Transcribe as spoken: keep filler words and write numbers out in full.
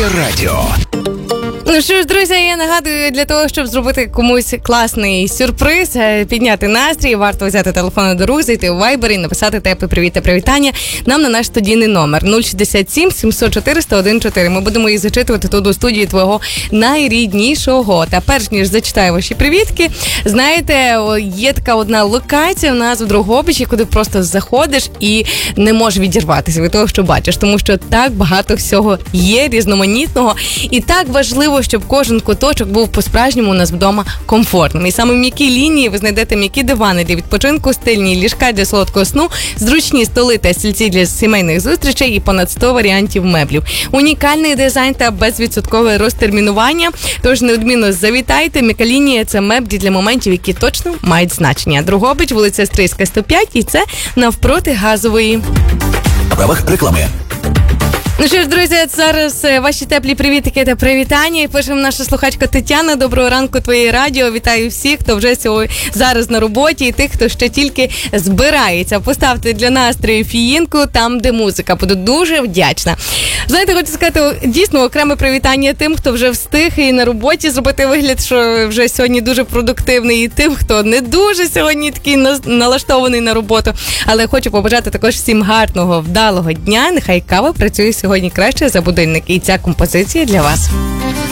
Радіо. Ну що ж, друзі, я нагадую, для того, щоб зробити комусь класний сюрприз, підняти настрій, варто взяти телефон до рук, зайти у Viber і написати теплий привіт та привітання нам на наш студійний номер нуль шістдесят сім сімсот чотириста сто чотирнадцять. Ми будемо їх зачитувати тут у студії твого найріднішого. Та перш ніж зачитаю ваші привітки, знаєте, є така одна локація у нас у Дрогобичі, куди просто заходиш і не можеш відірватися від того, що бачиш, тому що так багато всього є різноманітного і так важливо, щоб кожен куточок був по-справжньому у нас вдома комфортним. І саме в м'якій лінії ви знайдете м'які дивани для відпочинку, стильні ліжка для солодкого сну, зручні столи та стільці для сімейних зустрічей і понад сто варіантів меблів. Унікальний дизайн та безвідсоткове розтермінування. Тож неодмінно завітайте. М'яка лінія – це меблі для моментів, які точно мають значення. Дрогобич, вулиця Стрийська, сто п'ять, і це навпроти газової. На правах реклами. Ну що ж, друзі, зараз ваші теплі привітики та привітання. І пишемо наша слухачка Тетяна. Доброго ранку, твоє радіо. Вітаю всіх, хто вже сьогодні зараз на роботі, і тих, хто ще тільки збирається. Поставте для настрою фіїнку там, де музика. Буду дуже вдячна. Знаєте, хочу сказати, дійсно, окреме привітання тим, хто вже встиг і на роботі зробити вигляд, що вже сьогодні дуже продуктивний, і тим, хто не дуже сьогодні такий налаштований на роботу. Але хочу побажати також всім гарного, вдалого дня. Нехай кава працює сьогодні краще за будильник. І ця композиція для вас.